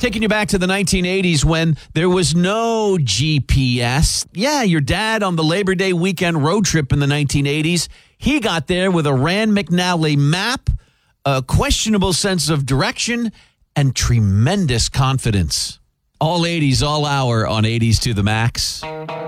Taking you back to the 1980s when there was no GPS. Yeah, your dad on the Labor Day weekend road trip in the 1980s, he got there with a Rand McNally map, a questionable sense of direction, and tremendous confidence. All 80s, all hour on 80s to the max.